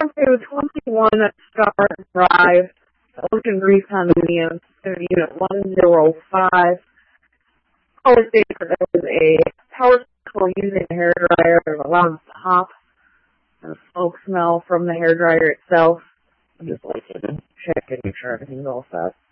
to 21 Star Drive, Ocean Breeze Condominium, Unit 105. Always say that there was a power cycle using a hairdryer. There's a lot of hop and smoke smell from the hairdryer itself. I'm just like to check and make sure everything's all set.